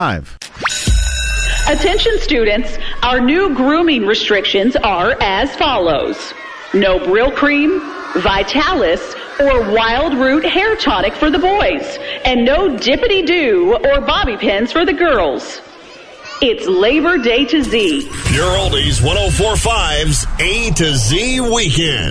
Attention students, our new grooming restrictions are as follows. No Brill Cream, Vitalis, or Wild Root hair tonic for the boys, and no Dippity-Doo or bobby pins for the girls. It's Labor Day to Z. Pure Oldies 104.5's A to Z Weekend.